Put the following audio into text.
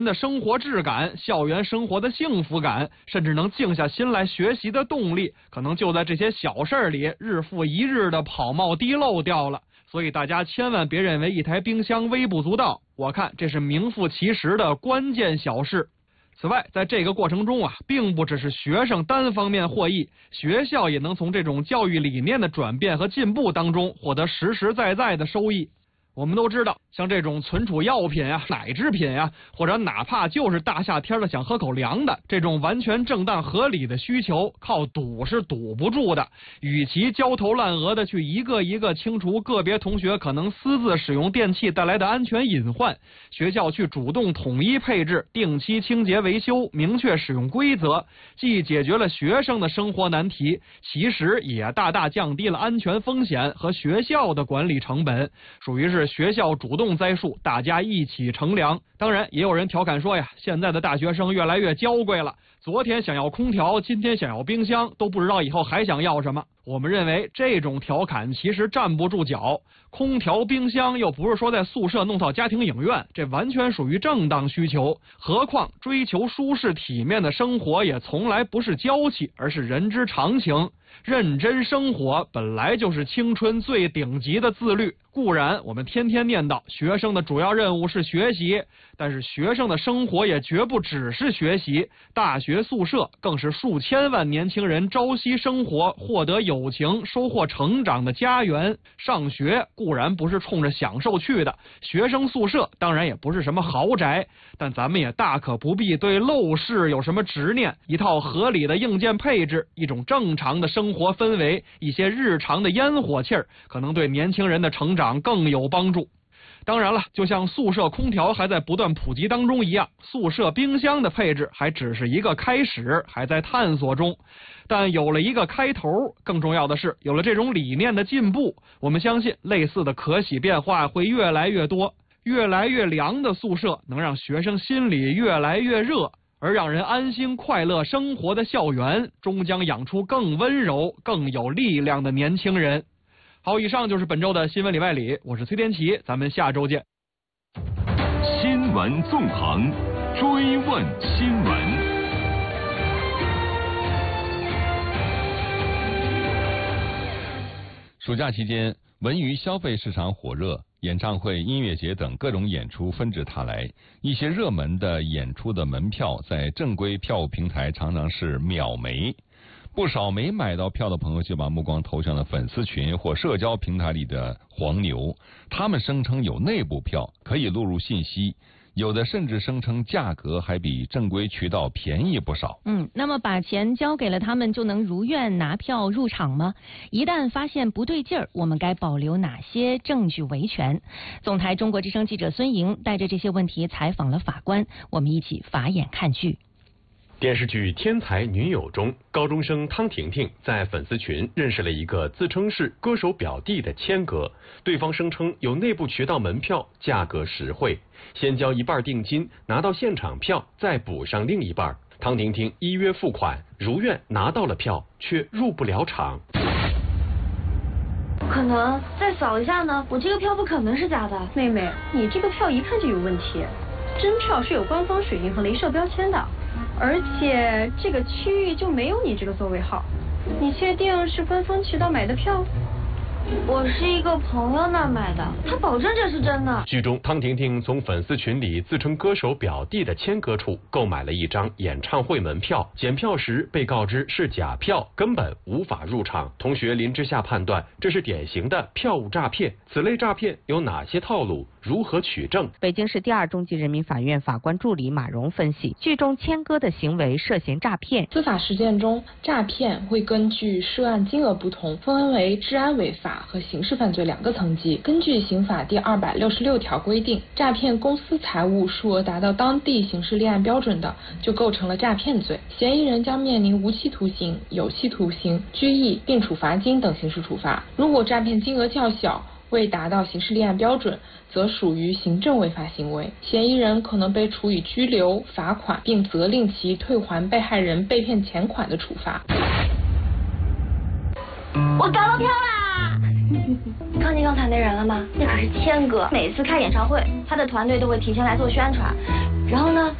的生活质感、校园生活的幸福感，甚至能静下心来学习的动力，可能就在这些小事里日复一日的跑冒滴漏掉了。所以大家千万别认为一台冰箱微不足道，我看这是名副其实的关键小事。此外，在这个过程中并不只是学生单方面获益，学校也能从这种教育理念的转变和进步当中获得实实在在的收益。我们都知道，像这种存储药品奶制品或者哪怕就是大夏天的想喝口凉的，这种完全正当合理的需求，靠堵是堵不住的。与其焦头烂额的去一个一个清除个别同学可能私自使用电器带来的安全隐患，学校去主动统一配置、定期清洁维修、明确使用规则，既解决了学生的生活难题，其实也大大降低了安全风险和学校的管理成本，属于是学校主动栽树，大家一起乘凉。当然，也有人调侃说现在的大学生越来越娇贵了，昨天想要空调，今天想要冰箱，都不知道以后还想要什么。我们认为这种调侃其实站不住脚，空调冰箱又不是说在宿舍弄套家庭影院，这完全属于正当需求。何况追求舒适体面的生活也从来不是娇气，而是人之常情。认真生活本来就是青春最顶级的自律。固然我们天天念叨学生的主要任务是学习，但是学生的生活也绝不只是学习。大学宿舍更是数千万年轻人朝夕生活、获得友情、收获成长的家园。上学固然不是冲着享受去的，学生宿舍当然也不是什么豪宅，但咱们也大可不必对陋室有什么执念。一套合理的硬件配置，一种正常的生活氛围，一些日常的烟火气儿，可能对年轻人的成长更有帮助。当然了，就像宿舍空调还在不断普及当中一样，宿舍冰箱的配置还只是一个开始，还在探索中。但有了一个开头，更重要的是有了这种理念的进步，我们相信类似的可喜变化会越来越多。越来越凉的宿舍能让学生心里越来越热，而让人安心快乐生活的校园终将养出更温柔、更有力量的年轻人。好，以上就是本周的新闻里外里，我是崔天琪，咱们下周见。 新闻纵横，追问新闻。暑假期间，文娱消费市场火热，演唱会、音乐节等各种演出纷至沓来。一些热门的演出的门票在正规票务平台常常是秒没。不少没买到票的朋友就把目光投向了粉丝群或社交平台里的黄牛，他们声称有内部票，可以录入信息，有的甚至声称价格还比正规渠道便宜不少。 那么把钱交给了他们就能如愿拿票入场吗？一旦发现不对劲儿，我们该保留哪些证据维权？总台中国之声记者孙莹带着这些问题采访了法官，我们一起法眼看剧。 电视剧《天才女友》中，高中生汤婷婷在粉丝群认识了一个自称是歌手表弟的谦哥，对方声称有内部渠道门票，价格实惠，先交一半定金，拿到现场票再补上另一半。汤婷婷依约付款，如愿拿到了票，却入不了场。 不可能，再扫一下呢？我这个票不可能是假的。 妹妹，你这个票一看就有问题，真票是有官方水印和镭射标签的。而且这个区域就没有你这个座位号，你确定是官方渠道买的票？ 我是一个朋友那儿买的，他保证这是真的。 剧中，汤婷婷从粉丝群里自称歌手表弟的谦哥处购买了一张演唱会门票，检票时被告知是假票，根本无法入场。同学林之夏判断这是典型的票务诈骗。此类诈骗有哪些套路？如何取证？ 北京市第二中级人民法院法官助理马荣分析，剧中谦哥的行为涉嫌诈骗。 司法实践中，诈骗会根据涉案金额不同，分为治安违法和刑事犯罪两个层级。根据刑法第266条规定，诈骗公私财物数额达到当地刑事立案标准的，就构成了诈骗罪。嫌疑人将面临无期徒刑、有期徒刑、拘役并处罚金等刑事处罚。如果诈骗金额较小，未达到刑事立案标准，则属于行政违法行为，嫌疑人可能被处以拘留、罚款，并责令其退还被害人被骗钱款的处罚。 我得到票啦！看见刚才那人了吗？那可是谦哥，每次开演唱会，他的团队都会提前来做宣传， 然后呢，